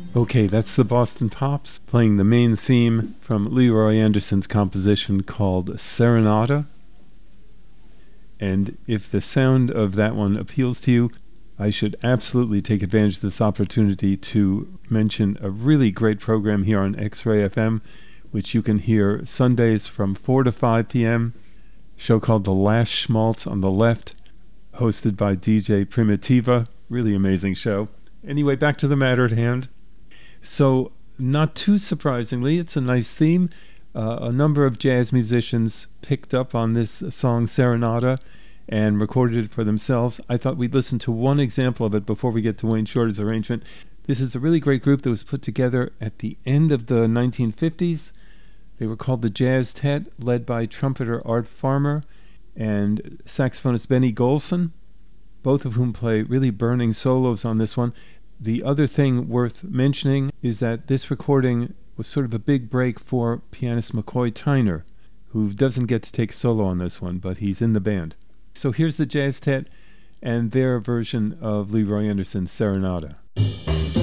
Okay, that's the Boston Pops playing the main theme from Leroy Anderson's composition called Serenata. And if the sound of that one appeals to you, I should absolutely take advantage of this opportunity to mention a really great program here on X-Ray FM, which you can hear Sundays from 4 to 5 p.m., a show called The Last Schmaltz on the Left, hosted by DJ Primitiva. Really amazing show. Anyway, back to the matter at hand. So, not too surprisingly, it's a nice theme. A number of jazz musicians picked up on this song Serenata and recorded it for themselves. I thought we'd listen to one example of it before we get to Wayne Shorter's arrangement. This is a really great group that was put together at the end of the 1950s. They were called the Jazz Tet, led by trumpeter Art Farmer and saxophonist Benny Golson, both of whom play really burning solos on this one. The other thing worth mentioning is that this recording was sort of a big break for pianist McCoy Tyner, who doesn't get to take solo on this one, but he's in the band. So here's the Jazz Tet and their version of Leroy Anderson's Serenata.